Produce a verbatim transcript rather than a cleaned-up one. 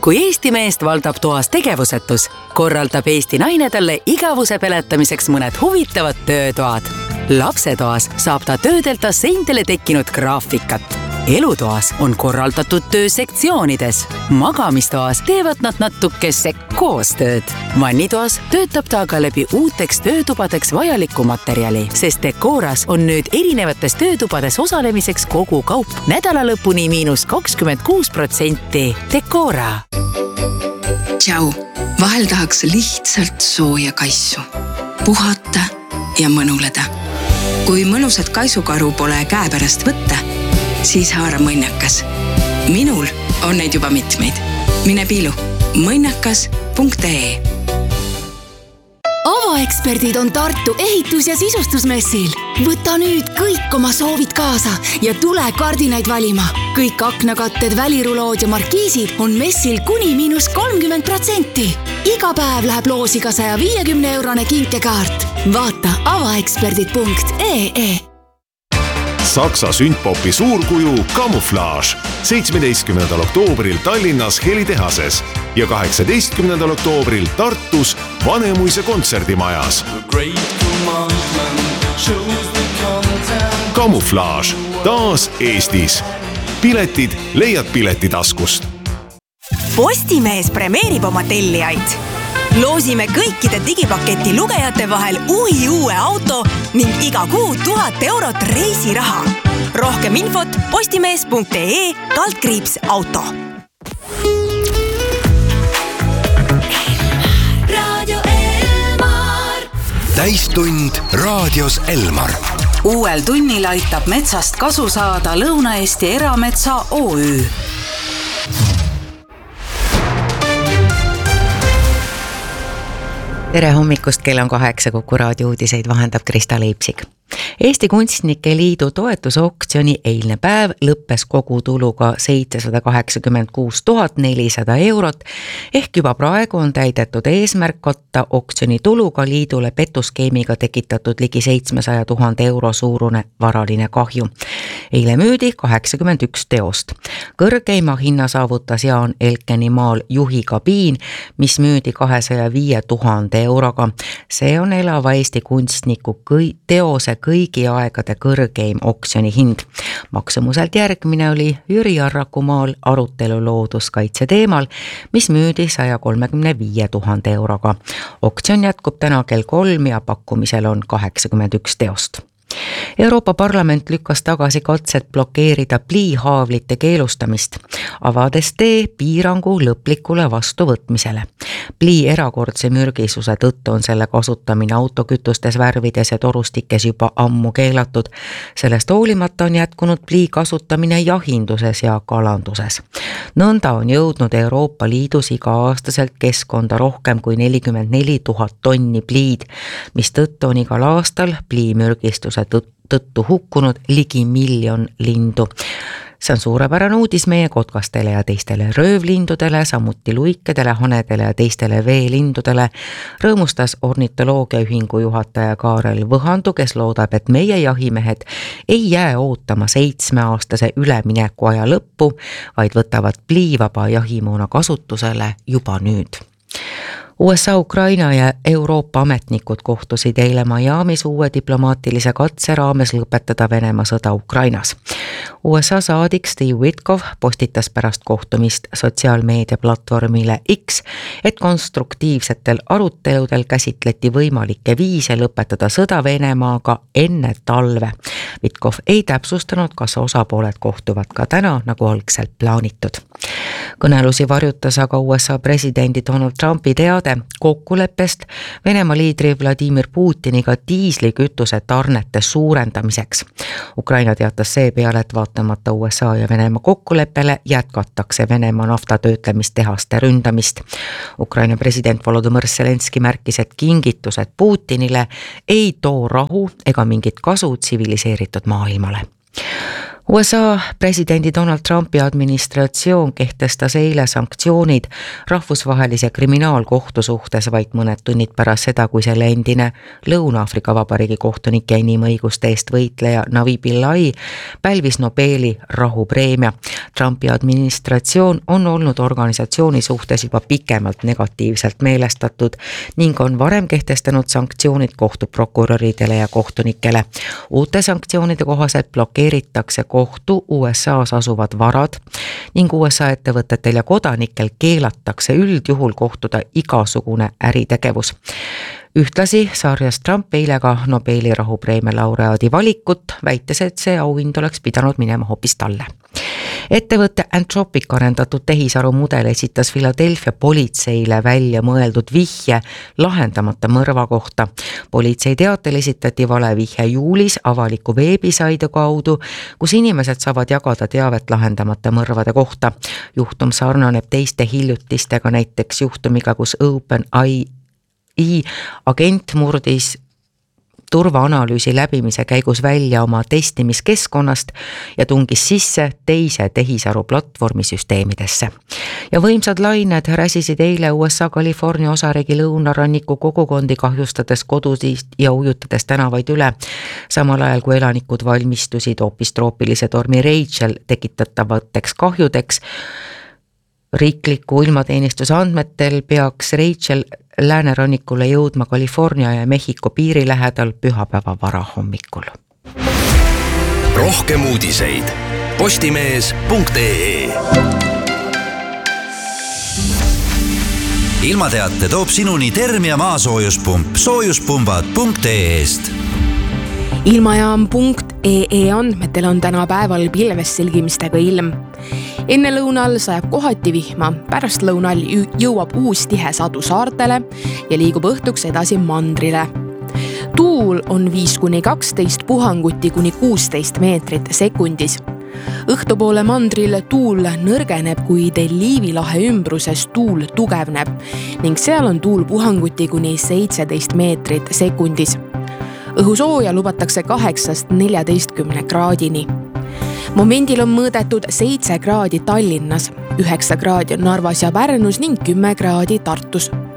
Kui Eesti meest valdab toas tegevusetus, korraldab Eesti naine talle igavuse peletamiseks mõned huvitavad töötoad. Lapsetoas saab ta töödelda seintele tekkinud graafikat. Elutoas on korraldatud töö sektsioonides. Magamistoas teevad nad natukese koostööd. Vannitoas töötab ta aga läbi uuteks töötubadeks vajaliku materjali, sest Decoras on nüüd erinevates töötubades osalemiseks kogu kaup nädala lõpuni miinus kakskümmend kuus protsenti. Decora. Tšau, vahel tahaks lihtsalt sooja kaisu. Puhata ja mõnuleda. Kui mõnusat kaisukaru pole käepärast võtta, siis haara mõnnakas. Minul on neid juba mitmeid. Mine piilu mõnnakas punkt ee. Avaeksperdid on Tartu ehitus- ja sisustusmessil. Võta nüüd kõik oma soovid kaasa ja tule kardinaid valima. Kõik aknakatted, välirulood ja markiisid on messil kuni miinus kolmkümmend protsenti. Iga päev läheb loosiga saja viiekümne eurone kinkekaart. Vaata avaeksperdid punkt ee. Saksa sündpopi suurkuju Camouflage seitsmeteistkümnendal oktoobril Tallinnas Helitehases ja kaheksateistkümnendal oktoobril Tartus Vanemuise kontserdimajas. Camouflage taas Eestis. Piletid leiad Piletitaskust. Postimees premeerib oma tellijaid. Loosime kõikide digipaketi lugejate vahel uhi uue auto ning iga kuu tuhat eurot reisiraha. Rohkem infot postimees punkt ee kaldkriips auto. Radio Elmar. Täistund raadios Elmar. Uuel tunnil aitab metsast kasu saada Lõuna-Eesti Erametsa O Ü. Tere hommikust, kell on kaheksa, Kuku raadio uudiseid vahendab Krista Leipsik. Eesti Kunstnike Liidu toetusoktsiooni eilne päev lõppes kogu tuluga seitsesada kaheksakümmend kuus tuhat nelisada eurot, ehk juba praegu on täidetud eesmärk katta oktsiooni tuluga liidule petuskeemiga tekitatud ligi seitsmesaja tuhande euro suurune varaline kahju. Eile müüdi kaheksakümmend üks teost. Kõrgeima hinna saavutas Jaan Elkeni maal Juhi kabiin, mis müüdi kahesaja viie tuhande euroga. See on elava Eesti kunstniku kõi- teose kõigi aegade kõrgeim oksjoni hind. Maksumuselt järgmine oli Jüri Arraku maal arutelu looduskaitse teemal, mis müüdi saja kolmekümne viie tuhande euroga. Oksjon jätkub täna kell kolm ja pakkumisel on kaheksakümmend üks teost. Euroopa Parlament lükkas tagasi katset blokeerida pliihaavlite keelustamist, avades tee piirangu lõplikule vastuvõtmisele. Plii erakordse mürgisuse tõttu on selle kasutamine autokütustes, värvides ja torustikes juba ammu keelatud. Sellest hoolimata on jätkunud plii kasutamine jahinduses ja kalanduses. Nõnda on jõudnud Euroopa Liidus iga-aastaselt keskkonda rohkem kui nelikümmend neli tuhat tonni pliid, mis tõttu on igal aastal pliimürgistuse tõttu hukkunud ligi miljon lindu. See on suurepärane uudis meie kotkastele ja teistele röövlindudele, samuti luikedele, hanedele ja teistele veelindudele, rõõmustas ornitoloogiaühingu juhataja Kaarel Võhandu, kes loodab, et meie jahimehed ei jää ootama seitsmeaastase ülemineku aja lõppu, vaid võtavad pliivaba jahimoona kasutusele juba nüüd. U S A, Ukraina ja Euroopa ametnikud kohtusid eile Miamis uue diplomaatilise katse raames lõpetada Venemaa sõda Ukrainas. U S A saadik Steve Witkoff postitas pärast kohtumist sotsiaalmeedia platvormile X, et konstruktiivsetel aruteludel käsitleti võimalikke viise lõpetada sõda Venemaaga enne talve. Witkoff ei täpsustanud, kas osapooled kohtuvad ka täna, nagu algselt plaanitud. Kõnelusi varjutas aga U S A presidendi Donald Trumpi teade kokkuleppest Venemaa liidri Vladimir Putiniga diislikütuse tarnete suurendamiseks. Ukraina teatas seepeale, et vaatamata U S A ja Venemaa kokkuleppele jätkatakse Venemaa naftatöötlemistehaste ründamist. Ukraina president Volodymyr Zelenski märkis, et kingitused Putinile ei too rahu ega mingit kasu tsiviliseeritud maailmale. U S A presidendi Donald Trumpi administratsioon kehtestas eile sanktsioonid rahvusvahelise kriminaalkohtu suhtes vaid mõned tunnid pärast seda, kui selle endine Lõuna-Aafrika Vabariigi kohtunik ja inimõiguste eest võitleja Navi Pillay pälvis Nobeli rahupreemia. Trumpi administratsioon on olnud organisatsiooni suhtes juba pikemalt negatiivselt meelestatud ning on varem kehtestanud sanktsioonid kohtuprokuröridele ja kohtunikele. Uute sanktsioonide kohaselt blokeeritakse kohtu U S A-s asuvad varad ning U S A ettevõtetel ja kodanikel keelatakse üldjuhul kohtuda igasugune äritegevus. Ühtlasi sarjas Trump eile ka Nobeli rahupreemia laureaadi valikut, väites, et see auhind oleks pidanud minema hoopis talle. Ettevõtte Anthropic arendatud tehisaru mudel esitas Philadelphia politseile välja mõeldud vihje lahendamata mõrva kohta. Politsei teatel esitati valevihje juulis avaliku veebisaidu kaudu, kus inimesed saavad jagada teavet lahendamata mõrvade kohta. Juhtum sarnaneb teiste hiljutistega, näiteks juhtumiga, kus OpenAI agent murdis turvaanalüüsi läbimise käigus välja oma testimiskeskkonnast ja tungis sisse teise tehisaru platvormi süsteemidesse. Ja võimsad lained räsisid eile U S A California osariigi lõunaranniku kogukondi kahjustades kodusist ja ujutades tänavaid üle, samal ajal kui elanikud valmistusid hoopis troopilise tormi Rachel tekitatavateks kahjudeks. Riikliku ilmateenistuse andmetel peaks Rachel läänerannikule jõudma California ja Mehhiko piiri lähedal pühapäeva varahommikul. Rohkem uudiseid postimees punkt ee. Ilmateate toob sinuni Termia maasoojuspump soojuspumbad punkt ee-st. Ilmajaam punkt ee andmetel on täna päeval pilves selgimistega ilm. Enne lõunal sajab kohati vihma, pärast lõunal jõuab uus tihe sadu saartele ja liigub õhtuks edasi mandrile. Tuul on viis kuni kaksteist, puhanguti kuni kuusteist meetrit sekundis. Õhtupoole mandril tuul nõrgeneb, kui Liivi lahe ümbruses tuul tugevneb ning seal on tuul puhanguti kuni seitseteist meetrit sekundis. Õhusooja lubatakse kaheksast neljateistkümne kraadini. Momendil on mõõdetud seitse kraadi Tallinnas, üheksa kraadi Narvas ja Pärnus ning kümme kraadi Tartus.